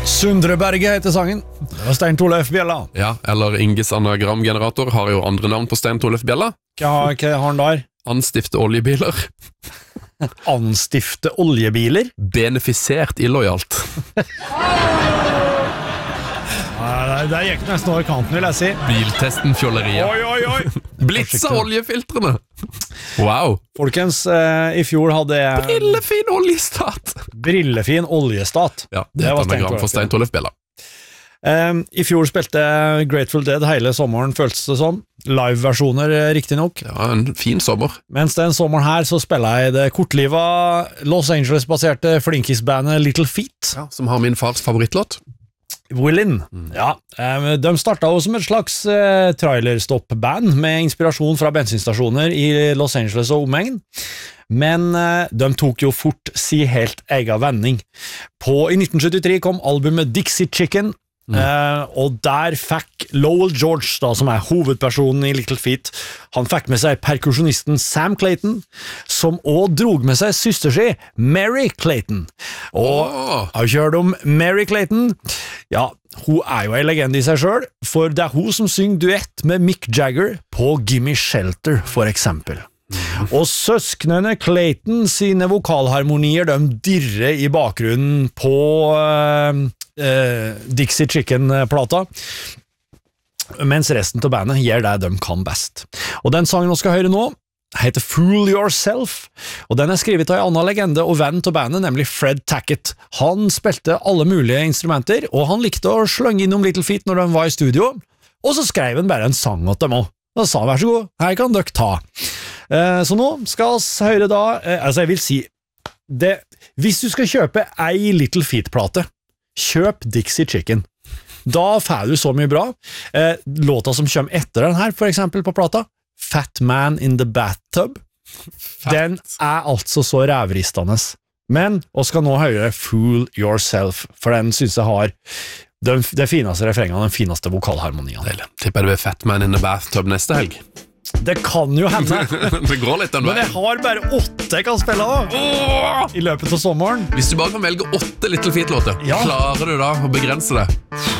Sundreberget heter sangen. Det var Stein Torleif Bjella. Ja, eller Inges anagramgenerator har jo andre navn på Stein Torleif Bjella. Hva har han der? Anstifte oljebiler. Anstifte oljebiler? Benefisert illojalt. Der gikk nesten over kanten, vil jeg si. Biltesten fjolleriet. Oi. Blitza oljefiltrene. Wow. Folkens, i fjor hadde jeg Brillefin oljestat. Brillefin oljestat. Ja, det er et anagram for Stein Torleif Bjella. I fjor spilte Grateful Dead hele sommeren, føltes det som. Live-versjoner, riktig nok. Ja, en fin sommer. Mens den sommeren her så spiller jeg det kortliva Los Angeles-baserte flinkisbandet Little Feat. Ja, som har min fars favorittlåt. Willin. Ja, de startet jo som et slags trailerstopp-band med inspirasjon fra bensinstasjoner i Los Angeles og omegn. Men de tok jo fort si helt egen vending. I 1973 kom albumet Dixie Chicken, og der fikk Lowell George, da, som er hovedpersonen i Little Feat, han fikk med seg perkusjonisten Sam Clayton, som også drog med seg søster si, Mary Clayton. Og har du hørt om Mary Clayton? Ja, hun er jo en legende i seg selv, for det er hun som synger duett med Mick Jagger på Gimme Shelter, for eksempel. Og søsknene Clayton sine vokalharmonier, de dirrer i bakgrunnen på Dixie Chicken-plata, mens resten av bandet gjør det de kan best. Og den sangen vi skal høre nå heter Fool Yourself, og den er skrevet av en annen legende og venn av bandet, nemlig Fred Tackett. Han spilte alle mulige instrumenter, og han likte å slønge innom Little Feat når de var i studio, og så skrev han bare en sang til dem også. Da sa han, vær så god, her kan dere ta. Så nå skal vi høre da, jeg vil si, hvis du skal kjøpe ei Little Feat-plate, kjøp Dixie Chicken. Da får du så mye bra. Låta som kommer etter den her, for eksempel på plata, Fat Man in the Bathtub, den er altså så rævristende. Men vi skal nå høre Fool Yourself, for den synes jeg har det fineste refrenget og den fineste vokalharmonien. Tipper det blir Fat Man in the Bathtub neste helg. Det kan jo hende. Det går litt den veien. Men jeg har bare 8 jeg kan spille da i løpet av sommeren. Hvis du bare kan velge 8 Little Feat-låter, klarer du da å begrense det?